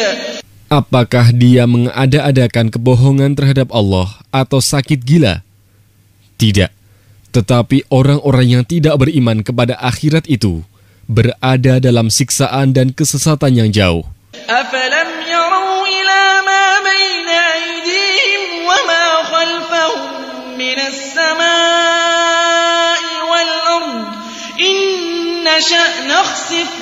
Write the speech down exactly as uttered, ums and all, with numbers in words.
Apakah dia mengada-adakan kebohongan terhadap Allah atau sakit gila? Tidak. Tetapi orang-orang yang tidak beriman kepada akhirat itu berada dalam siksaan dan kesesatan yang jauh. أَفَلَمْ يَرَوْا إِلَى مَا بَيْنَ أَيْدِيهِمْ وَمَا خَلْفَهُم مِّنَ السَّمَاءِ وَالْأَرْضِ إِن نَّشَأْ نَخْسِفْ